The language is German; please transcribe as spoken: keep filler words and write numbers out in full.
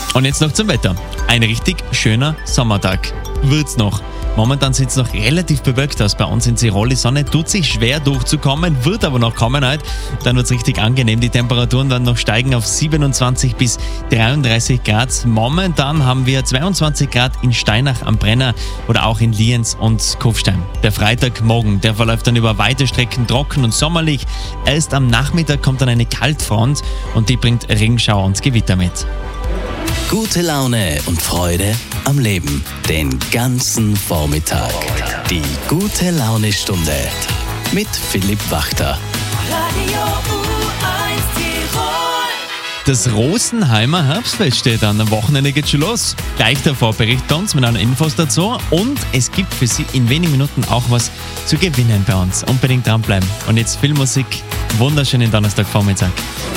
Und jetzt noch zum Wetter. Ein richtig schöner Sommertag wird's noch. Momentan sieht es noch relativ bewölkt aus bei uns in Tirol. Die Sonne tut sich schwer durchzukommen, wird aber noch kommen heute. Dann wird es richtig angenehm. Die Temperaturen werden noch steigen auf siebenundzwanzig bis dreiunddreißig Grad. Momentan haben wir zweiundzwanzig Grad in Steinach am Brenner oder auch in Lienz und Kufstein. Der Freitagmorgen, der verläuft dann über weite Strecken trocken und sommerlich. Erst am Nachmittag kommt dann eine Kaltfront und die bringt Regenschauer und Gewitter mit. Gute Laune und Freude am Leben. Den ganzen Vormittag. Die gute Laune-Stunde mit Philipp Wachter. Radio U eins Tirol. Das Rosenheimer Herbstfest steht an. Am Wochenende geht schon los. Gleich davor berichtet uns mit allen Infos dazu. Und es gibt für Sie in wenigen Minuten auch was zu gewinnen bei uns. Unbedingt dranbleiben. Und jetzt viel Musik. Wunderschönen Donnerstagvormittag.